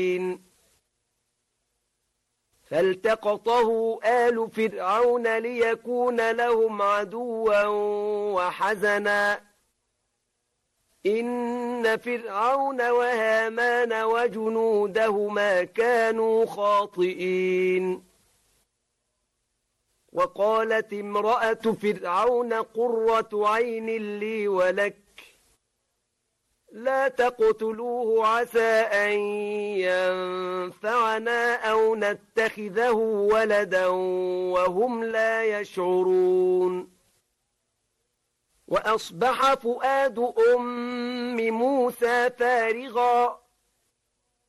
فالتقطه آل فرعون ليكون لهم عدوا وحزنا إن فرعون وهامان وجنودهما كانوا خاطئين وقالت امرأة فرعون قرة عين لي ولك لا تقتلوه عسى أن ينفعنا أو نتخذه ولدا وهم لا يشعرون وأصبح فؤاد أم موسى فارغا